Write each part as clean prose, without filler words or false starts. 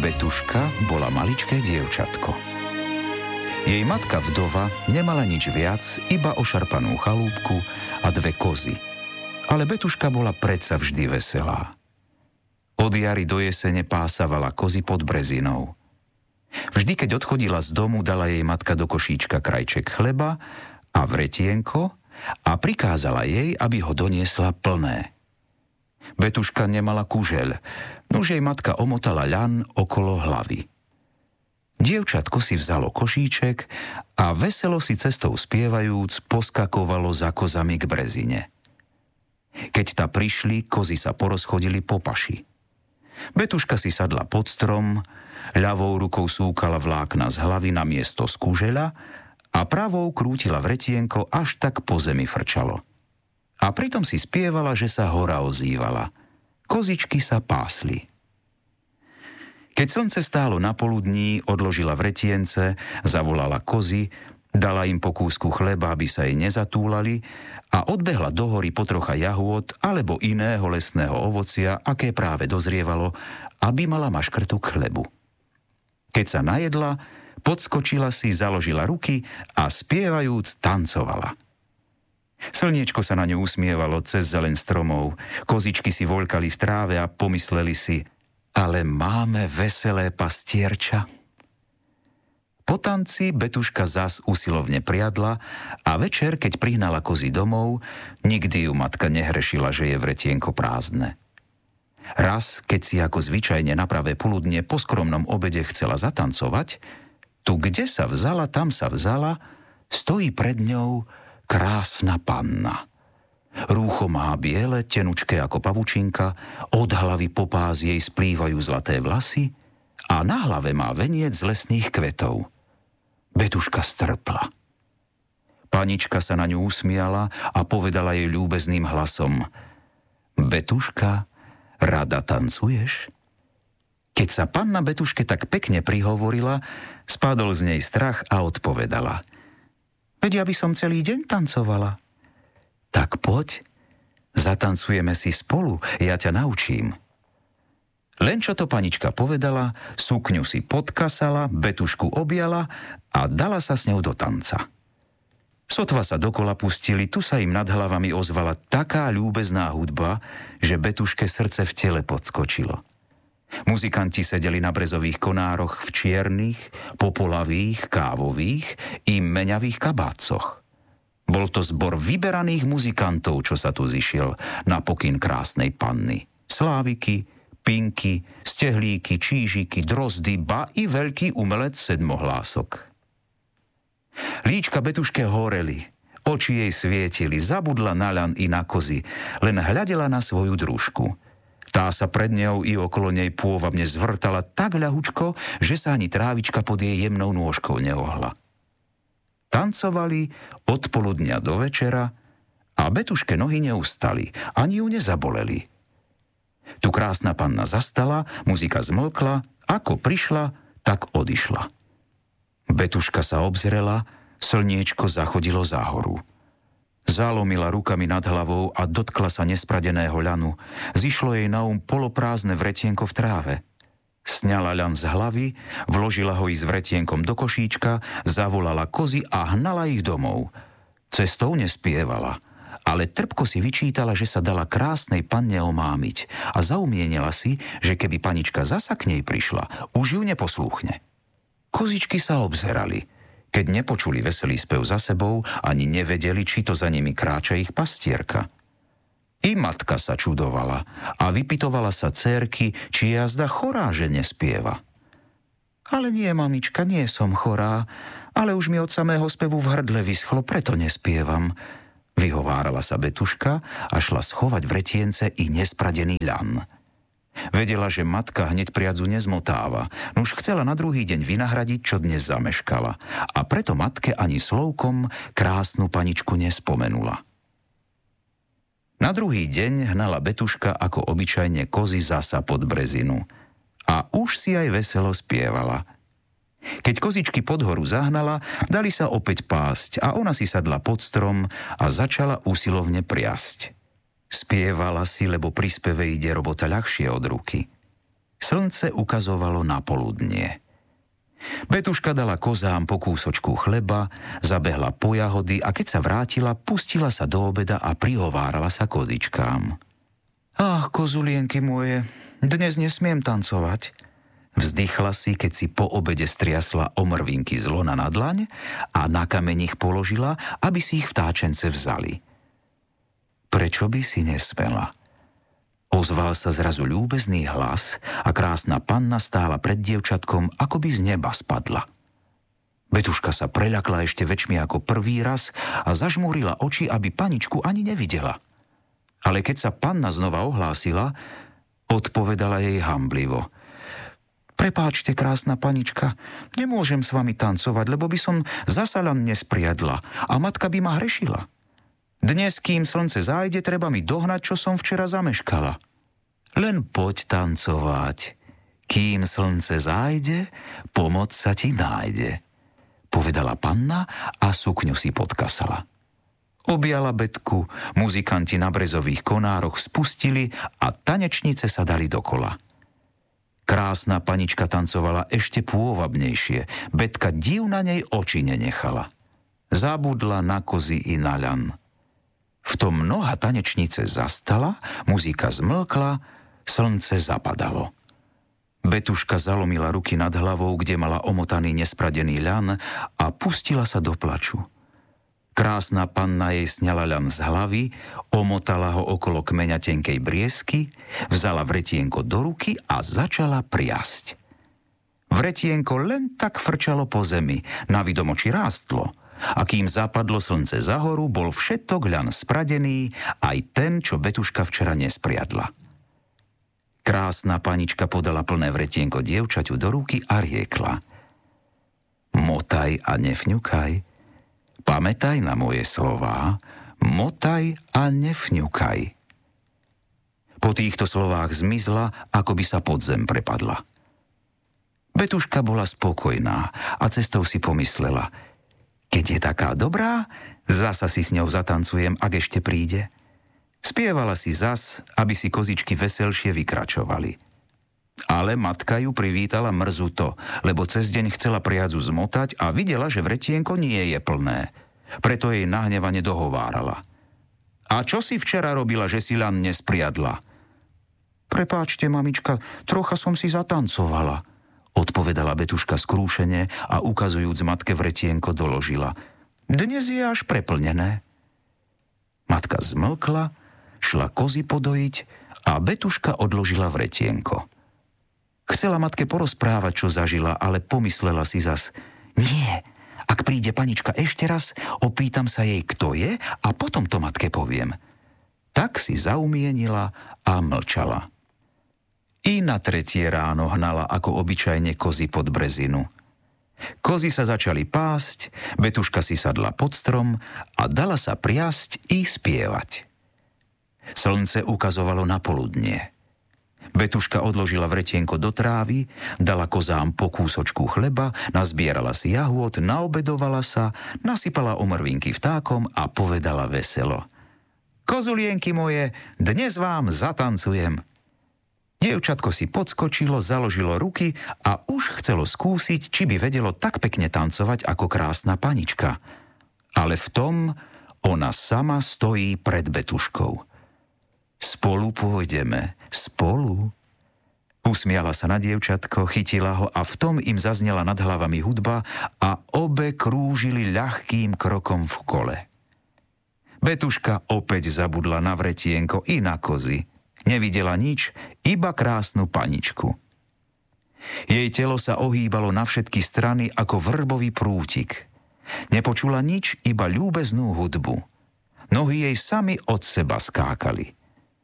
Betuška bola maličké dievčatko. Jej matka vdova nemala nič viac, iba ošarpanú chalúbku a 2 kozy. Ale Betuška bola predsa vždy veselá. Od jary do jesene pásavala kozy pod brezinou. Vždy, keď odchodila z domu, dala jej matka do košíčka krajček chleba a vretienko a prikázala jej, aby ho doniesla plné. Betuška nemala kužeľ, nuž jej matka omotala ľan okolo hlavy. Dievčatko si vzalo košíček a veselo si cestou spievajúc poskakovalo za kozami k brezine. Keď ta prišli, kozy sa porozchodili po paši. Betuška si sadla pod strom, ľavou rukou súkala vlákna z hlavy na miesto z kužeľa a pravou krútila vretienko, až tak po zemi frčalo. A pritom si spievala, že sa hora ozývala. Kozičky sa pásli. Keď slnce stálo na poludní, odložila vretience, zavolala kozy, dala im po kúsku chleba, aby sa jej nezatúlali a odbehla do hory po trocha jahôd alebo iného lesného ovocia, aké práve dozrievalo, aby mala maškrtu k chlebu. Keď sa najedla, podskočila si, založila ruky a spievajúc tancovala. Slniečko sa na ňu usmievalo cez zeleň stromov, kozičky si voľkali v tráve a pomysleli si: ale máme veselé pastierča. Po tanci Betuška zas usilovne priadla a večer, keď prihnala kozy domov, nikdy ju matka nehrešila, že je vretienko prázdne. Raz, keď si ako zvyčajne na pravé poludnie po skromnom obede chcela zatancovať, tu kde sa vzala, tam sa vzala, stojí pred ňou krásna panna. Rúcho má biele, tenučké ako pavučinka, od hlavy po pás jej splývajú zlaté vlasy a na hlave má veniec z lesných kvetov. Betuška strpla. Panička sa na ňu usmiala a povedala jej ľúbezným hlasom: Betuška, rada tancuješ? Keď sa panna Betuške tak pekne prihovorila, spadol z nej strach a odpovedala: veď ja by som celý deň tancovala. Tak poď, zatancujeme si spolu, ja ťa naučím. Len čo to panička povedala, sukňu si podkasala, Betušku objala a dala sa s ňou do tanca. Sotva sa dokola pustili, tu sa im nad hlavami ozvala taká ľúbezná hudba, že Betuške srdce v tele podskočilo. Muzikanti sedeli na brezových konároch v čiernych, popolavých, kávových i meňavých kabátcoch. Bol to zbor vyberaných muzikantov, čo sa tu zišiel na pokyn krásnej panny. Sláviky, pinky, stehlíky, čížiky, drozdy, ba i veľký umelec sedmohlások. Líčka Betuške horeli, oči jej svietili, zabudla na ľan i na kozy, len hľadela na svoju družku. Tá sa pred ňou i okolo nej pôvabne zvrtala tak ľahučko, že sa ani trávička pod jej jemnou nôžkou neohla. Tancovali od poludnia do večera a Betuške nohy neustali, ani ju nezaboleli. Tu krásna panna zastala, muzika zmlkla, ako prišla, tak odišla. Betuška sa obzrela, slniečko zachodilo za horu. Zalomila rukami nad hlavou a dotkla sa nespradeného ľanu. Zišlo jej na poloprázdne vretienko v tráve. Sňala ľan z hlavy, vložila ho i s vretienkom do košíčka, zavolala kozy a hnala ich domov. Cestou nespievala, ale trpko si vyčítala, že sa dala krásnej panne omámiť a zaumienila si, že keby panička zasa k nej prišla, už ju neposlúchne. Kozičky sa obzerali, keď nepočuli veselý spev za sebou, ani nevedeli, či to za nimi kráča ich pastierka. I matka sa čudovala a vypytovala sa dcérky, či je jazda chorá, že nespieva. Ale nie, mamička, nie som chorá, ale už mi od samého spevu v hrdle vyschlo, preto nespievam. Vyhovárala sa Betuška a šla schovať vretience i nespradený ľan. Vedela, že matka hneď priadzu nezmotáva, nuž chcela na druhý deň vynahradiť, čo dnes zameškala, a preto matke ani slovkom krásnu paničku nespomenula. Na druhý deň hnala Betuška ako obyčajne kozy zasa pod brezinu a už si aj veselo spievala. Keď kozičky pod horu zahnala, dali sa opäť pásť a ona si sadla pod strom a začala usilovne priasť. Spievala si, lebo pri speve ide robota ľahšie od ruky. Slnce ukazovalo na poludnie. Betuška dala kozám po kúsočku chleba, zabehla po jahody a keď sa vrátila, pustila sa do obeda a prihovárala sa kozičkám. Ach, kozulienky moje, dnes nesmiem tancovať. Vzdychla si, keď si po obede striasla omrvinky z lona na dlaň a na kameň ich položila, aby si ich vtáčence vzali. Prečo by si nesmela? Ozval sa zrazu ľúbezný hlas a krásna panna stála pred dievčatkom, ako by z neba spadla. Betuška sa preľakla ešte väčšmi ako prvý raz a zažmúrila oči, aby paničku ani nevidela. Ale keď sa panna znova ohlásila, odpovedala jej hanblivo. Prepáčte, krásna panička, nemôžem s vami tancovať, lebo by som zasa len nespriadla a matka by ma hrešila. Dnes, kým slnce zájde, treba mi dohnať, čo som včera zameškala. Len poď tancovať. Kým slnce zájde, pomoc sa ti nájde, povedala panna a sukňu si podkasala. Objala Betku, muzikanti na brezových konároch spustili a tanečnice sa dali dokola. Krásna panička tancovala ešte pôvabnejšie. Betka div na nej oči nenechala. Zabudla na kozy i na ľan. V tom noha tanečnice zastala, muzika zmlkla, slnce zapadalo. Betuška zalomila ruky nad hlavou, kde mala omotaný nespradený ľan a pustila sa do plaču. Krásna panna jej sňala ľan z hlavy, omotala ho okolo kmeňa tenkej briesky, vzala vretienko do ruky a začala priasť. Vretienko len tak frčalo po zemi, na vidomoči rástlo, a kým zapadlo slnce za horu, bol všetok ľan spradený, aj ten, čo Betuška včera nespriadla. Krásna panička podala plné vretienko dievčaťu do ruky a riekla: Motaj a nefňukaj, pamätaj na moje slová, motaj a nefňukaj. Po týchto slovách zmizla, ako by sa pod zem prepadla. Betuška bola spokojná a cestou si pomyslela: keď je taká dobrá, zasa si s ňou zatancujem, ak ešte príde. Spievala si zas, aby si kozičky veselšie vykračovali. Ale matka ju privítala mrzuto, lebo cez deň chcela priadzu zmotať a videla, že vretienko nie je plné. Preto jej nahnevane dohovárala: A čo si včera robila, že si ľan nespriadla? Prepáčte, mamička, trocha som si zatancovala, odpovedala Betuška skrúšene a ukazujúc matke vretienko doložila: Dnes je až preplnené. Matka zmlkla, šla kozy podojiť a Betuška odložila vretienko. Chcela matke porozprávať, čo zažila, ale pomyslela si zas: Nie, ak príde panička ešte raz, opýtam sa jej, kto je, a potom to matke poviem. Tak si zaumienila a mlčala. I na 3. ráno hnala ako obyčajne kozy pod brezinu. Kozy sa začali pásť, Betuška si sadla pod strom a dala sa priasť i spievať. Slnce ukazovalo na poludnie. Betuška odložila vretienko do trávy, dala kozám po kúsočku chleba, nazbierala si jahôd, naobedovala sa, nasypala omrvinky vtákom a povedala veselo: Kozulienky moje, dnes vám zatancujem. Dievčatko si podskočilo, založilo ruky a už chcelo skúsiť, či by vedelo tak pekne tancovať ako krásna panička. Ale v tom ona sama stojí pred Betuškou. Spolu pôjdeme, spolu. Usmiala sa na dievčatko, chytila ho a v tom im zaznela nad hlavami hudba a obe krúžili ľahkým krokom v kole. Betuška opäť zabudla na vretienko i na kozy. Nevidela nič, iba krásnu paničku. Jej telo sa ohýbalo na všetky strany ako vrbový prútik. Nepočula nič, iba ľúbeznú hudbu. Nohy jej sami od seba skákali.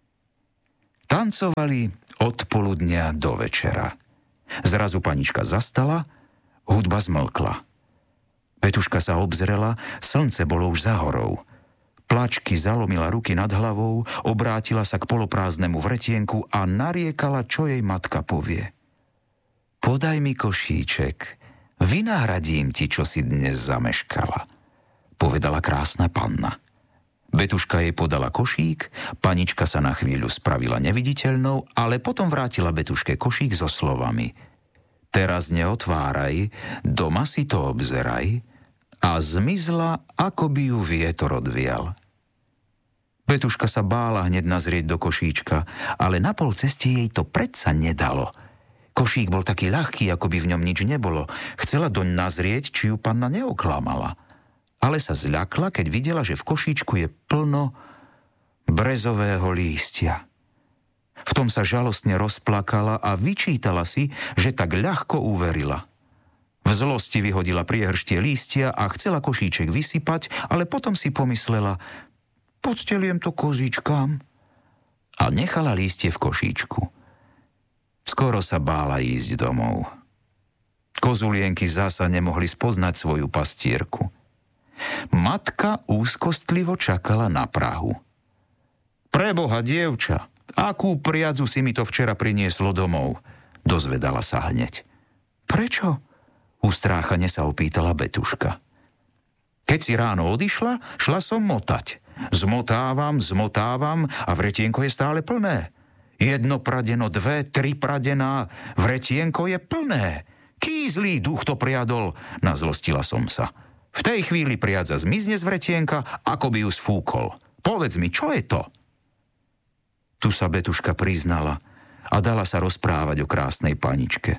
Tancovali od poludnia do večera. Zrazu panička zastala, hudba zmlkla. Betuška sa obzrela, slnce bolo už za horou. Plačky zalomila ruky nad hlavou, obrátila sa k poloprázdnemu vretienku a nariekala, čo jej matka povie. Podaj mi košíček, vynahradím ti, čo si dnes zameškala, povedala krásna panna. Betuška jej podala košík, panička sa na chvíľu spravila neviditeľnou, ale potom vrátila Betuške košík so slovami: Teraz neotváraj, doma si to obzeraj, a zmizla, ako by ju vietor odvial. Betuška sa bála hneď nazrieť do košíčka, ale na pol ceste jej to predsa nedalo. Košík bol taký ľahký, ako by v ňom nič nebolo. Chcela doň nazrieť, či ju panna neoklamala. Ale sa zľakla, keď videla, že v košíčku je plno brezového lístia. V tom sa žalostne rozplakala a vyčítala si, že tak ľahko uverila. V zlosti vyhodila priehrštie lístia a chcela košíček vysypať, ale potom si pomyslela: podsteliem to kozičkám. A nechala lístie v košíčku. Skoro sa bála ísť domov. Kozulienky zasa nemohli spoznať svoju pastierku. Matka úzkostlivo čakala na prahu. Preboha, dievča, akú priadzu si mi to včera prinieslo domov? Dozvedala sa hneď. Prečo? Ustráchane sa opýtala Betuška. Keď si ráno odišla, šla som motať. Zmotávam a vretienko je stále plné. 1 pradeno, 2, 3 pradená, vretienko je plné. Kýzlý duch to priadol, nazlostila som sa. V tej chvíli priadza zmizne z vretienka, ako by ju sfúkol. Povedz mi, čo je to? Tu sa Betuška priznala a dala sa rozprávať o krásnej paničke.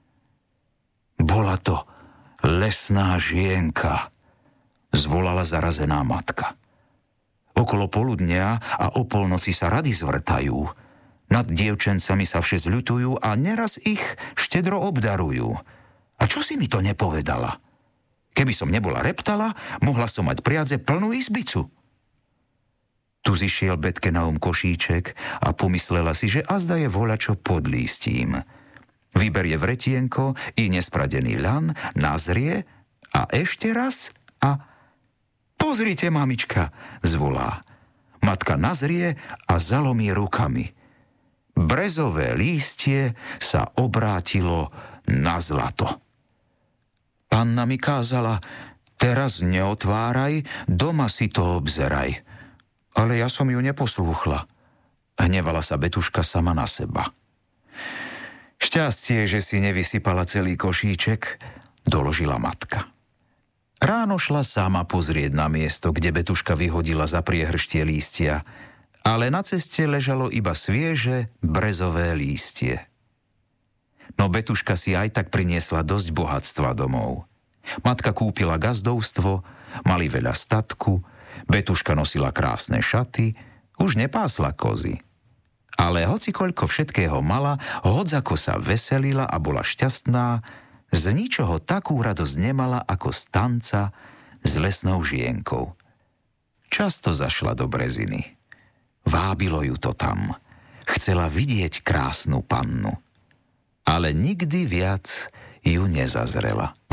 Bola to lesná žienka, zvolala zarazená matka. Okolo poludnia a o polnoci sa rady zvrtajú. Nad dievčencami sa vše zľutujú a neraz ich štedro obdarujú. A čo si mi to nepovedala? Keby som nebola reptala, mohla som mať priadze plnú izbicu. Tu zišiel Betke na košíček a pomyslela si, že azda je voľačo pod lístím. Vyberie vretienko i nespradený ľan, nazrie a ešte raz a... Pozrite, mamička, zvolá. Matka nazrie a zalomí rukami. Brezové lístie sa obrátilo na zlato. Panna mi kázala: teraz neotváraj, doma si to obzeraj. Ale ja som ju neposlúchla. Hnevala sa Betuška sama na seba. Šťastie, že si nevysypala celý košíček, doložila matka. Ráno šla sama pozrieť na miesto, kde Betuška vyhodila za priehrštie lístia, ale na ceste ležalo iba svieže brezové lístie. No Betuška si aj tak priniesla dosť bohatstva domov. Matka kúpila gazdovstvo, mali veľa statku, Betuška nosila krásne šaty, už nepásla kozy. Ale hoci koľko všetkého mala, hodzako sa veselila a bola šťastná, z ničoho takú radosť nemala ako z tanca s lesnou žienkou. Často zašla do Breziny. Vábilo ju to tam. Chcela vidieť krásnu pannu. Ale nikdy viac ju nezazrela.